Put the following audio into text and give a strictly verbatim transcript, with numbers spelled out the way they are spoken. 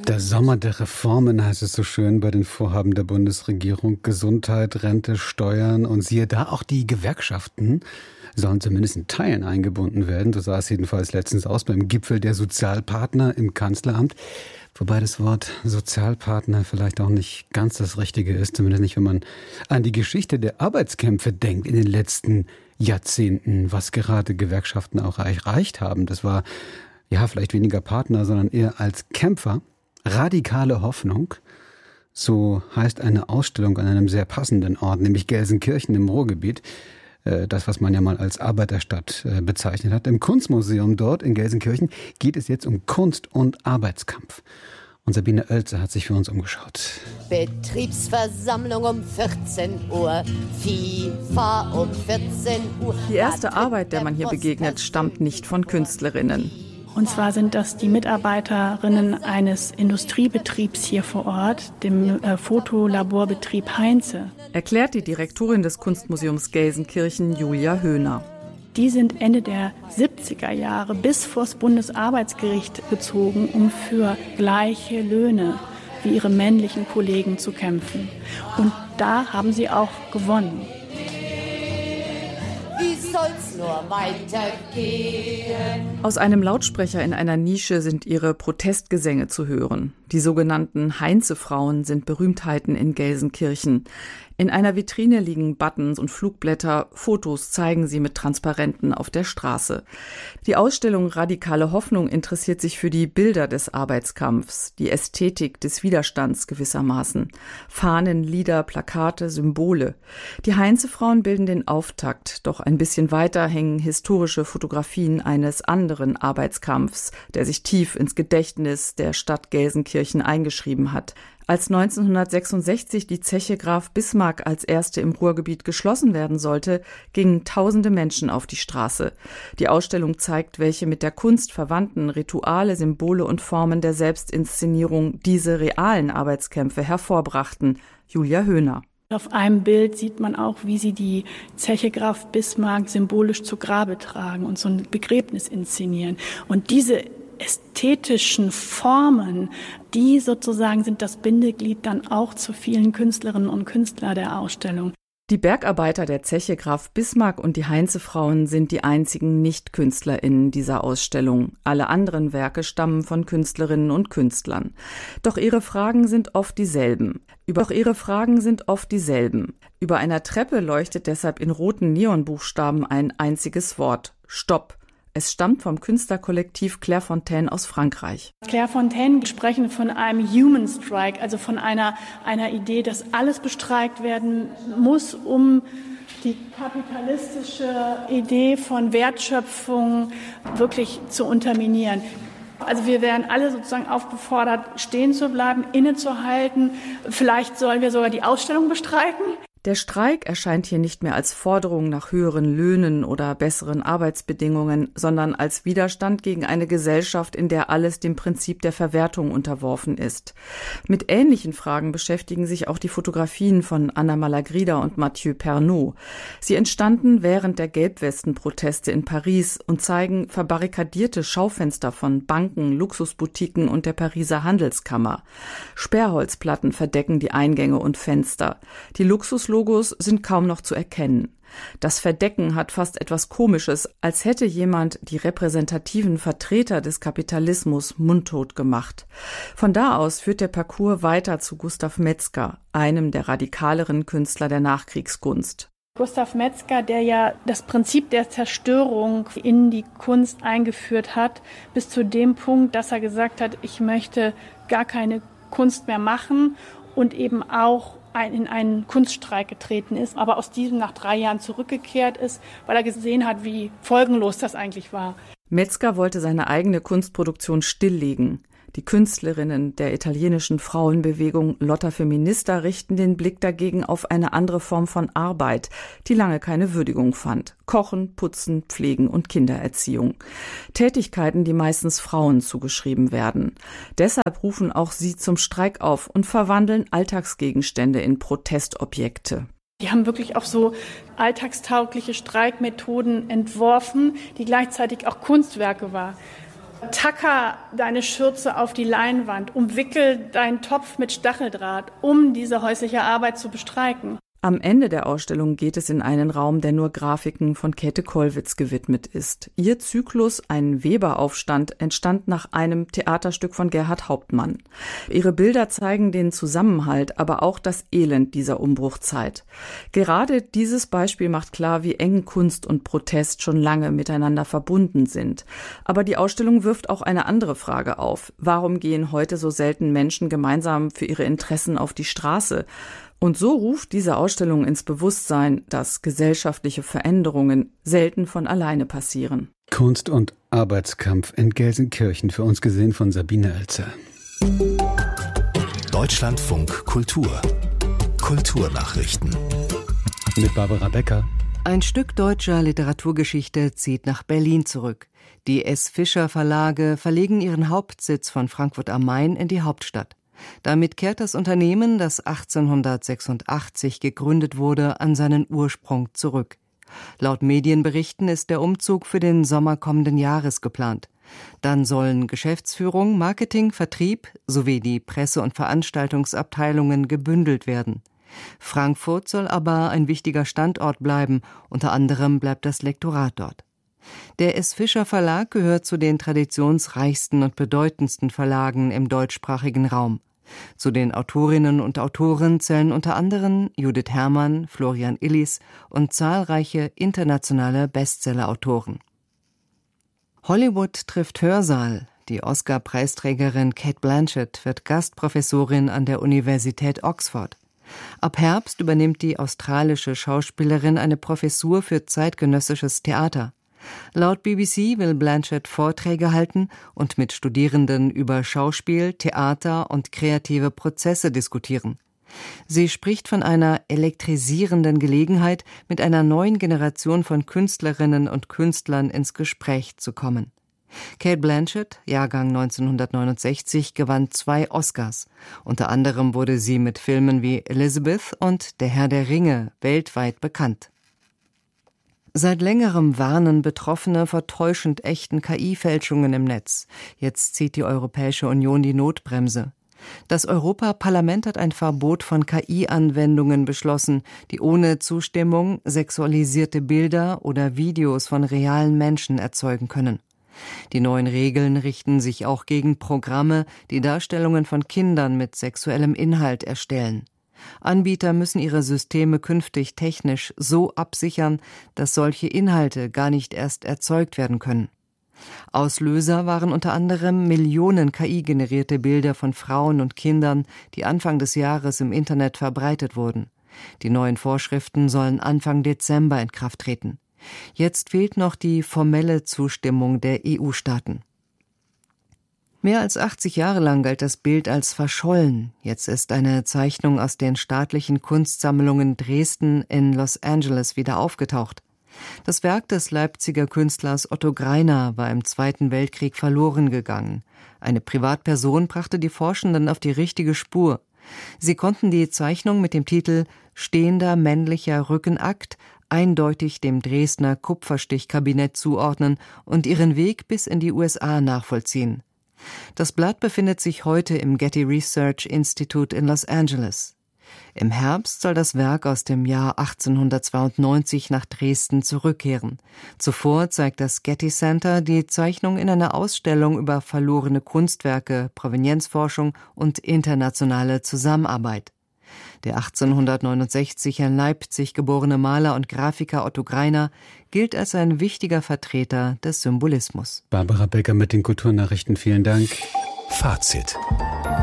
Der Sommer der Reformen heißt es so schön bei den Vorhaben der Bundesregierung. Gesundheit, Rente, Steuern und siehe da, auch die Gewerkschaften sollen zumindest in Teilen eingebunden werden. So sah es jedenfalls letztens aus beim Gipfel der Sozialpartner im Kanzleramt. Wobei das Wort Sozialpartner vielleicht auch nicht ganz das Richtige ist, zumindest nicht, wenn man an die Geschichte der Arbeitskämpfe denkt in den letzten Jahrzehnten, was gerade Gewerkschaften auch erreicht haben. Das war ja vielleicht weniger Partner, sondern eher als Kämpfer. Radikale Hoffnung, so heißt eine Ausstellung an einem sehr passenden Ort, nämlich Gelsenkirchen im Ruhrgebiet. Das, was man ja mal als Arbeiterstadt bezeichnet hat. Im Kunstmuseum dort in Gelsenkirchen geht es jetzt um Kunst und Arbeitskampf. Und Sabine Oelze hat sich für uns umgeschaut. Betriebsversammlung um vierzehn Uhr, FIFA um vierzehn Uhr. Die erste Arbeit, der man hier begegnet, stammt nicht von Künstlerinnen. Und zwar sind das die Mitarbeiterinnen eines Industriebetriebs hier vor Ort, dem äh, Fotolaborbetrieb Heinze. Erklärt die Direktorin des Kunstmuseums Gelsenkirchen, Julia Höhner. Die sind Ende der siebziger Jahre bis vors Bundesarbeitsgericht gezogen, um für gleiche Löhne wie ihre männlichen Kollegen zu kämpfen. Und da haben sie auch gewonnen. Wie soll's nur weitergehen? Aus einem Lautsprecher in einer Nische sind ihre Protestgesänge zu hören. Die sogenannten Heinze-Frauen sind Berühmtheiten in Gelsenkirchen. In einer Vitrine liegen Buttons und Flugblätter, Fotos zeigen sie mit Transparenten auf der Straße. Die Ausstellung Radikale Hoffnung interessiert sich für die Bilder des Arbeitskampfs, die Ästhetik des Widerstands gewissermaßen. Fahnen, Lieder, Plakate, Symbole. Die Heinze-Frauen bilden den Auftakt, doch ein bisschen weiter hängen historische Fotografien eines anderen Arbeitskampfs, der sich tief ins Gedächtnis der Stadt Gelsenkirchen eingeschrieben hat. Als neunzehnhundertsechsundsechzig die Zeche Graf Bismarck als erste im Ruhrgebiet geschlossen werden sollte, gingen tausende Menschen auf die Straße. Die Ausstellung zeigt, welche mit der Kunst verwandten Rituale, Symbole und Formen der Selbstinszenierung diese realen Arbeitskämpfe hervorbrachten. Julia Höhner. Auf einem Bild sieht man auch, wie sie die Zeche Graf Bismarck symbolisch zu Grabe tragen und so ein Begräbnis inszenieren. Und diese ästhetischen Formen, die sozusagen sind das Bindeglied dann auch zu vielen Künstlerinnen und Künstlern der Ausstellung. Die Bergarbeiter der Zeche Graf Bismarck und die Heinze-Frauen sind die einzigen Nicht-KünstlerInnen dieser Ausstellung. Alle anderen Werke stammen von Künstlerinnen und Künstlern. Doch ihre Fragen sind oft dieselben. Doch ihre Fragen sind oft dieselben. Über einer Treppe leuchtet deshalb in roten Neonbuchstaben ein einziges Wort: Stopp. Es stammt vom Künstlerkollektiv Clairefontaine aus Frankreich. Clairefontaine sprechen von einem Human Strike, also von einer, einer Idee, dass alles bestreikt werden muss, um die kapitalistische Idee von Wertschöpfung wirklich zu unterminieren. Also wir werden alle sozusagen aufgefordert, stehen zu bleiben, innezuhalten. Vielleicht sollen wir sogar die Ausstellung bestreiken. Der Streik erscheint hier nicht mehr als Forderung nach höheren Löhnen oder besseren Arbeitsbedingungen, sondern als Widerstand gegen eine Gesellschaft, in der alles dem Prinzip der Verwertung unterworfen ist. Mit ähnlichen Fragen beschäftigen sich auch die Fotografien von Anna Malagrida und Mathieu Pernot. Sie entstanden während der Gelbwesten-Proteste in Paris und zeigen verbarrikadierte Schaufenster von Banken, Luxusboutiquen und der Pariser Handelskammer. Sperrholzplatten verdecken die Eingänge und Fenster. Die Luxus Logos sind kaum noch zu erkennen. Das Verdecken hat fast etwas Komisches, als hätte jemand die repräsentativen Vertreter des Kapitalismus mundtot gemacht. Von da aus führt der Parcours weiter zu Gustav Metzger, einem der radikaleren Künstler der Nachkriegskunst. Gustav Metzger, der ja das Prinzip der Zerstörung in die Kunst eingeführt hat, bis zu dem Punkt, dass er gesagt hat, ich möchte gar keine Kunst mehr machen und eben auch in einen Kunststreik getreten ist, aber aus diesem nach drei Jahren zurückgekehrt ist, weil er gesehen hat, wie folgenlos das eigentlich war. Metzger wollte seine eigene Kunstproduktion stilllegen. Die Künstlerinnen der italienischen Frauenbewegung Lotta Feminista richten den Blick dagegen auf eine andere Form von Arbeit, die lange keine Würdigung fand. Kochen, Putzen, Pflegen und Kindererziehung. Tätigkeiten, die meistens Frauen zugeschrieben werden. Deshalb rufen auch sie zum Streik auf und verwandeln Alltagsgegenstände in Protestobjekte. Die haben wirklich auch so alltagstaugliche Streikmethoden entworfen, die gleichzeitig auch Kunstwerke waren. Tacker deine Schürze auf die Leinwand, umwickel deinen Topf mit Stacheldraht, um diese häusliche Arbeit zu bestreiken. Am Ende der Ausstellung geht es in einen Raum, der nur Grafiken von Käthe Kollwitz gewidmet ist. Ihr Zyklus, ein Weberaufstand, entstand nach einem Theaterstück von Gerhard Hauptmann. Ihre Bilder zeigen den Zusammenhalt, aber auch das Elend dieser Umbruchzeit. Gerade dieses Beispiel macht klar, wie eng Kunst und Protest schon lange miteinander verbunden sind. Aber die Ausstellung wirft auch eine andere Frage auf. Warum gehen heute so selten Menschen gemeinsam für ihre Interessen auf die Straße? Und so ruft diese Ausstellung ins Bewusstsein, dass gesellschaftliche Veränderungen selten von alleine passieren. Kunst und Arbeitskampf in Gelsenkirchen, für uns gesehen von Sabine Oelzer. Deutschlandfunk Kultur. Kulturnachrichten. Mit Barbara Becker. Ein Stück deutscher Literaturgeschichte zieht nach Berlin zurück. Die S. Fischer Verlage verlegen ihren Hauptsitz von Frankfurt am Main in die Hauptstadt. Damit kehrt das Unternehmen, das achtzehnhundertsechsundachtzig gegründet wurde, an seinen Ursprung zurück. Laut Medienberichten ist der Umzug für den Sommer kommenden Jahres geplant. Dann sollen Geschäftsführung, Marketing, Vertrieb sowie die Presse- und Veranstaltungsabteilungen gebündelt werden. Frankfurt soll aber ein wichtiger Standort bleiben, unter anderem bleibt das Lektorat dort. Der S. Fischer Verlag gehört zu den traditionsreichsten und bedeutendsten Verlagen im deutschsprachigen Raum. Zu den Autorinnen und Autoren zählen unter anderem Judith Herrmann, Florian Illis und zahlreiche internationale Bestseller-Autoren. Hollywood trifft Hörsaal. Die Oscar-Preisträgerin Cate Blanchett wird Gastprofessorin an der Universität Oxford. Ab Herbst übernimmt die australische Schauspielerin eine Professur für zeitgenössisches Theater. Laut B B C will Blanchett Vorträge halten und mit Studierenden über Schauspiel, Theater und kreative Prozesse diskutieren. Sie spricht von einer elektrisierenden Gelegenheit, mit einer neuen Generation von Künstlerinnen und Künstlern ins Gespräch zu kommen. Cate Blanchett, Jahrgang neunzehnhundertneunundsechzig, gewann zwei Oscars. Unter anderem wurde sie mit Filmen wie Elizabeth und Der Herr der Ringe weltweit bekannt. Seit längerem warnen Betroffene vor täuschend echten K I-Fälschungen im Netz. Jetzt zieht die Europäische Union die Notbremse. Das Europaparlament hat ein Verbot von K I-Anwendungen beschlossen, die ohne Zustimmung sexualisierte Bilder oder Videos von realen Menschen erzeugen können. Die neuen Regeln richten sich auch gegen Programme, die Darstellungen von Kindern mit sexuellem Inhalt erstellen. Anbieter müssen ihre Systeme künftig technisch so absichern, dass solche Inhalte gar nicht erst erzeugt werden können. Auslöser waren unter anderem Millionen K I-generierte Bilder von Frauen und Kindern, die Anfang des Jahres im Internet verbreitet wurden. Die neuen Vorschriften sollen Anfang Dezember in Kraft treten. Jetzt fehlt noch die formelle Zustimmung der E U-Staaten. Mehr als achtzig Jahre lang galt das Bild als verschollen. Jetzt ist eine Zeichnung aus den staatlichen Kunstsammlungen Dresden in Los Angeles wieder aufgetaucht. Das Werk des Leipziger Künstlers Otto Greiner war im Zweiten Weltkrieg verloren gegangen. Eine Privatperson brachte die Forschenden auf die richtige Spur. Sie konnten die Zeichnung mit dem Titel »Stehender männlicher Rückenakt« eindeutig dem Dresdner Kupferstichkabinett zuordnen und ihren Weg bis in die U S A nachvollziehen. Das Blatt befindet sich heute im Getty Research Institute in Los Angeles. Im Herbst soll das Werk aus dem Jahr achtzehnhundertzweiundneunzig nach Dresden zurückkehren. Zuvor zeigt das Getty Center die Zeichnung in einer Ausstellung über verlorene Kunstwerke, Provenienzforschung und internationale Zusammenarbeit. Der achtzehnhundertneunundsechzig in Leipzig geborene Maler und Grafiker Otto Greiner gilt als ein wichtiger Vertreter des Symbolismus. Barbara Becker mit den Kulturnachrichten, vielen Dank. Fazit.